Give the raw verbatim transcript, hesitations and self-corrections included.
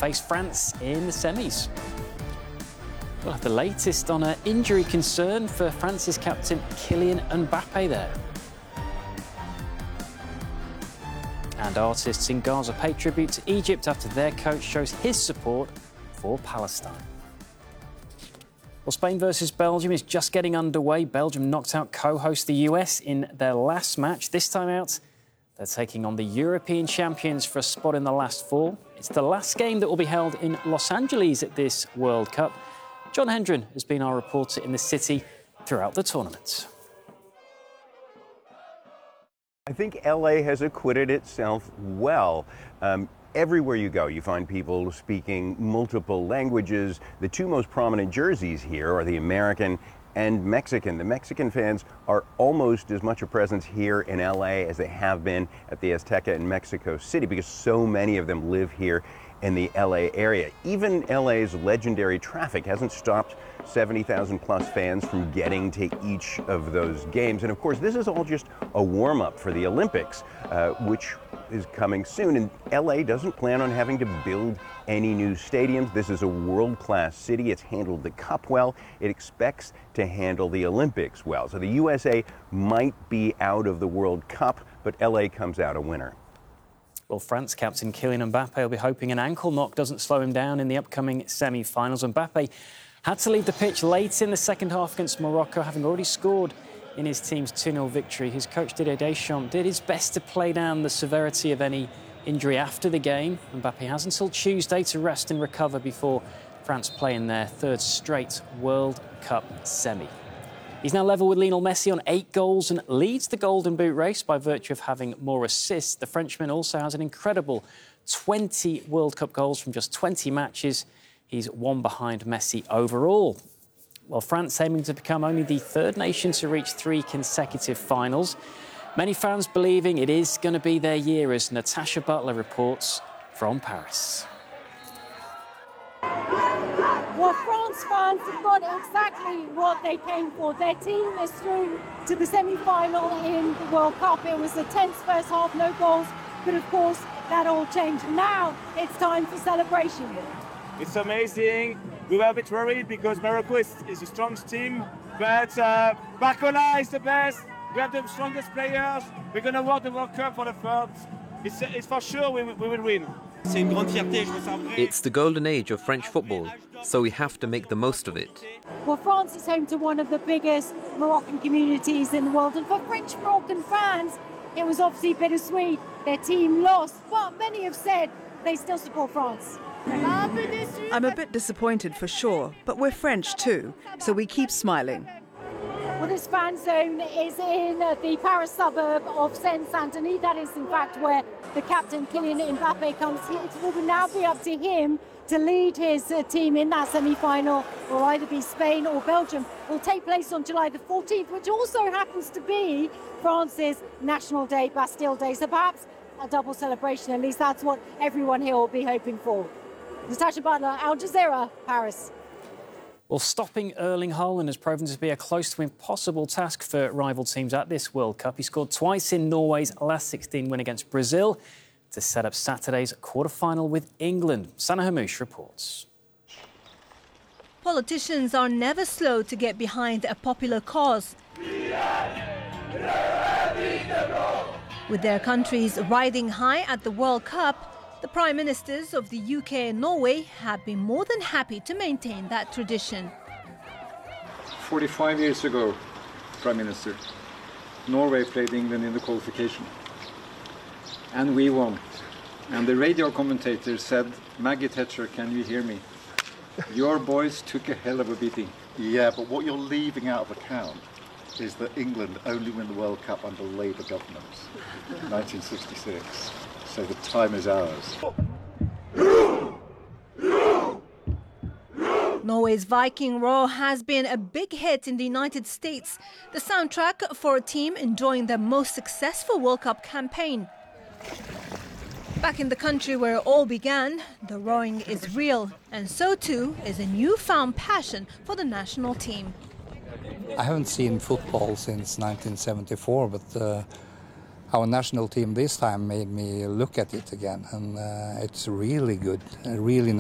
face France in the semis. We'll have the latest on an injury concern for France's captain Kylian Mbappe there. And artists in Gaza pay tribute to Egypt after their coach shows his support for Palestine. Well, Spain versus Belgium is just getting underway. Belgium knocked out co-host the U S in their last match. This time out, they're taking on the European champions for a spot in the last four. It's the last game that will be held in Los Angeles at this World Cup. John Hendren has been our reporter in the city throughout the tournament. I think L A has acquitted itself well. Um, everywhere you go, you find people speaking multiple languages. The two most prominent jerseys here are the American and Mexican. The Mexican fans are almost as much a presence here in L A as they have been at the Azteca in Mexico City, because so many of them live here in the L A area. Even L A's legendary traffic hasn't stopped seventy thousand plus fans from getting to each of those games. And of course, this is all just a warm-up for the Olympics, uh, which is coming soon. And L A doesn't plan on having to build any new stadiums. This is a world-class city. It's handled the Cup well. It expects to handle the Olympics well. So the U S A might be out of the World Cup, but L A comes out a winner. Well, France captain Kylian Mbappe will be hoping an ankle knock doesn't slow him down in the upcoming semi-finals. Mbappe had to leave the pitch late in the second half against Morocco, having already scored in his team's two nil victory. His coach Didier Deschamps did his best to play down the severity of any injury after the game. Mbappe has until Tuesday to rest and recover before France play in their third straight World Cup semi. He's now level with Lionel Messi on eight goals and leads the Golden Boot race by virtue of having more assists. The Frenchman also has an incredible twenty World Cup goals from just twenty matches. He's one behind Messi overall. Well, France aiming to become only the third nation to reach three consecutive finals. Many fans believing it is going to be their year, as Natasha Butler reports from Paris. Well, France fans have got exactly what they came for. Their team is through to the semi-final in the World Cup. It was a tense first half, no goals, but of course that all changed. Now it's time for celebration. It's amazing. We were a bit worried because Morocco is, is the strongest team, but uh, Barcola is the best. We have the strongest players. We're going to win the World Cup for the third. It's, it's for sure we, we will win. It's the golden age of French football, so we have to make the most of it. Well, France is home to one of the biggest Moroccan communities in the world, and for French Moroccan fans, it was obviously bittersweet. Their team lost, but many have said they still support France. I'm a bit disappointed for sure, but we're French too, so we keep smiling. Well, this fan zone is in the Paris suburb of Seine-Saint-Denis. That is, in fact, where the captain, Kylian Mbappe, comes. It will now be up to him to lead his uh, team in that semi-final. Will either be Spain or Belgium. It will take place on July the fourteenth, which also happens to be France's National Day, Bastille Day. So perhaps a double celebration. At least that's what everyone here will be hoping for. Natasha Butler, Al Jazeera, Paris. Well, stopping Erling Haaland has proven to be a close to impossible task for rival teams at this World Cup. He scored twice in Norway's last sixteen win against Brazil to set up Saturday's quarter-final with England. Sana Hamouche reports. Politicians are never slow to get behind a popular cause. With their countries riding high at the World Cup, the Prime Ministers of the U K and Norway have been more than happy to maintain that tradition. forty-five years ago, Prime Minister, Norway played England in the qualification. And we won. And the radio commentator said, Maggie Thatcher, can you hear me? Your boys took a hell of a beating. Yeah, but what you're leaving out of account is that England only win the World Cup under Labour governments, nineteen sixty-six. So the time is ours. Norway's Viking Roar has been a big hit in the United States, the soundtrack for a team enjoying their most successful World Cup campaign. Back in the country where it all began, the roaring is real, and so too is a newfound passion for the national team. I haven't seen football since nineteen seventy-four, but uh, our national team this time made me look at it again, and uh, it's really good, really